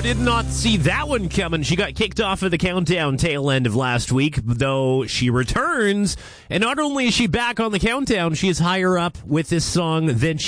did not see that one coming. She got kicked off of the countdown tail end of last week, though she returns. And not only is she back on the countdown, she is higher up with this song than she